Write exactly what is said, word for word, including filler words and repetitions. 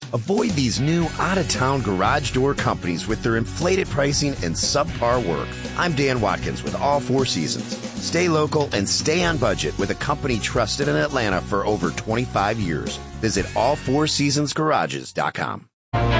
Avoid these new, out-of-town garage door companies with their inflated pricing and subpar work. I'm Dan Watkins with All Four Seasons. Stay local and stay on budget with a company trusted in Atlanta for over twenty-five years. Visit all four seasons garages dot com.